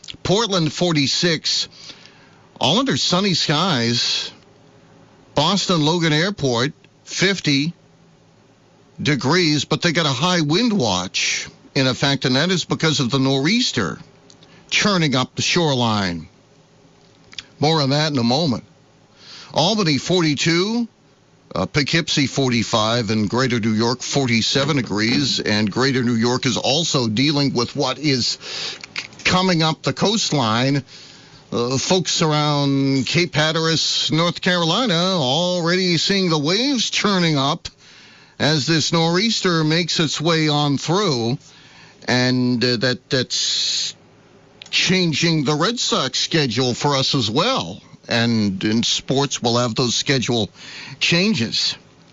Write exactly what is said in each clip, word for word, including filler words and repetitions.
Portland, forty-six. All under sunny skies. Boston Logan Airport, fifty degrees, but they got a high wind watch in effect, and that is because of the nor'easter churning up the shoreline. More on that in a moment. Albany, forty-two. Uh, Poughkeepsie, forty-five, and Greater New York, forty-seven degrees. And Greater New York is also dealing with what is coming up the coastline. Uh, folks around Cape Hatteras, North Carolina, already seeing the waves churning up as this nor'easter makes its way on through. And uh, that that's changing the Red Sox schedule for us as well. And in sports, we'll have those schedule changes.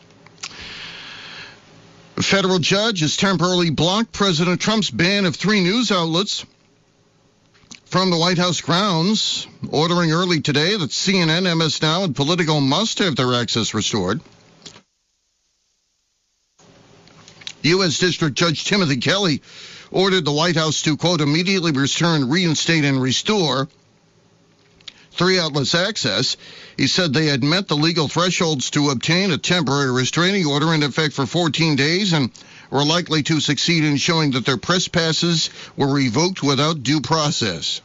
A federal judge has temporarily blocked President Trump's ban of three news outlets from the White House grounds, ordering early today that C N N, M S Now, and Politico must have their access restored. U S. District Judge Timothy Kelly ordered the White House to, quote, immediately return, reinstate, and restore three outlets access. He said they had met the legal thresholds to obtain a temporary restraining order in effect for fourteen days and were likely to succeed in showing that their press passes were revoked without due process.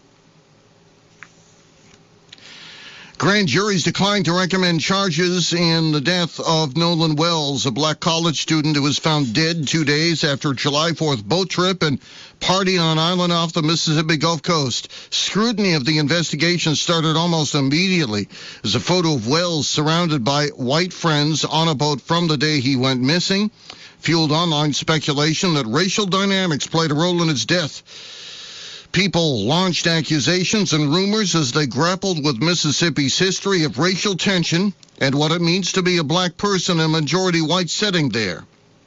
Grand juries declined to recommend charges in the death of Nolan Wells, a black college student who was found dead two days after a July fourth boat trip and party on an island off the Mississippi Gulf Coast. Scrutiny of the investigation started almost immediately as a photo of Wells surrounded by white friends on a boat from the day he went missing fueled online speculation that racial dynamics played a role in his death. People launched accusations and rumors as they grappled with Mississippi's history of racial tension and what it means to be a black person in a majority white setting there.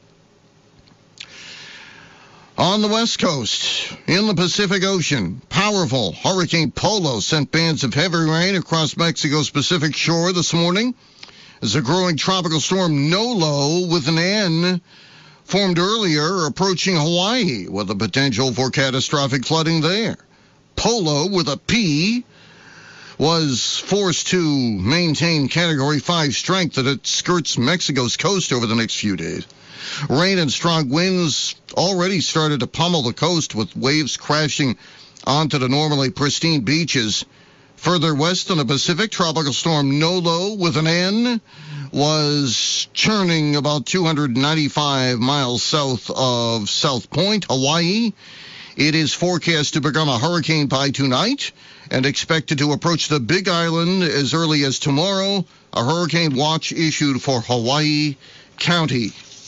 On the West Coast, in the Pacific Ocean, powerful Hurricane Polo sent bands of heavy rain across Mexico's Pacific shore this morning as a growing tropical storm Nolo with an N formed earlier, approaching Hawaii with the potential for catastrophic flooding there. Polo, with a P, was forced to maintain Category five strength as it skirts Mexico's coast over the next few days. Rain and strong winds already started to pummel the coast, with waves crashing onto the normally pristine beaches. Further west in the Pacific, tropical storm Nolo, with an N, was churning about two hundred ninety-five miles south of South Point, Hawaii. It is forecast to become a hurricane by tonight and expected to approach the Big Island as early as tomorrow. A hurricane watch issued for Hawaii County.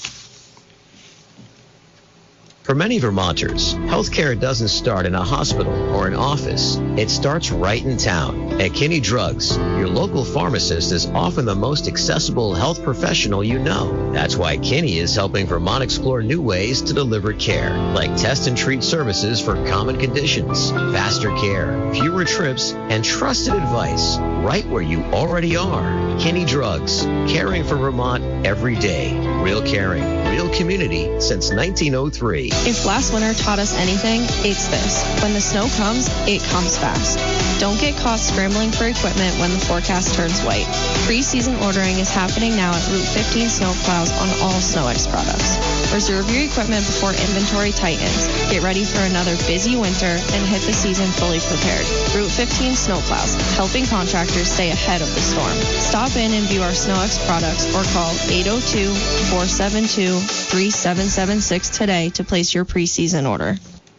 For many Vermonters, healthcare doesn't start in a hospital or an office. It starts right in town. At Kinney Drugs, your local pharmacist is often the most accessible health professional you know. That's why Kinney is helping Vermont explore new ways to deliver care, like test and treat services for common conditions, faster care, fewer trips, and trusted advice right where you already are. Kinney Drugs, caring for Vermont every day. Real caring, real community since nineteen oh three. If last winter taught us anything, it's this. When the snow comes, it comes fast. Don't get caught scrambling for equipment when the forecast turns white. Pre-season ordering is happening now at Route fifteen Snowplows on all SnowEx products. Reserve your equipment before inventory tightens. Get ready for another busy winter and hit the season fully prepared. Route fifteen Snowplows, helping contractors stay ahead of the storm. Stop in and view our SnowEx products or call eight oh two, four seven two, three seven seven six today to place your preseason order.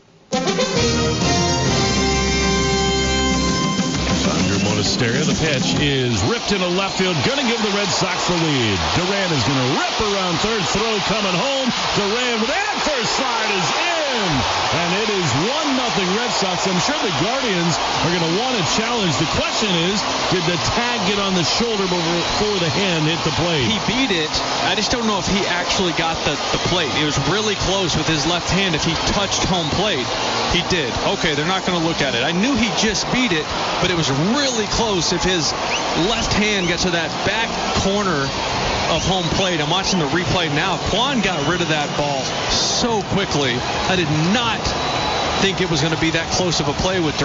Under Monasterio, the pitch is ripped into left field, going to give the Red Sox the lead. Duran is going to rip around third, throw coming home. Duran with that first slide is in, and it is one nothing Red Sox. I'm sure the Guardians are going to want to challenge. The question is, did the tag get on the shoulder before the hand hit the plate? He beat it. I just don't know if he actually got the, the plate. It was really close with his left hand. If he touched home plate, he did. Okay, they're not going to look at it. I knew he just beat it, but it was really close if his left hand got to that back corner of home plate. I'm watching the replay now. Kwan got rid of that ball so quickly. I did not think it was going to be that close of a play with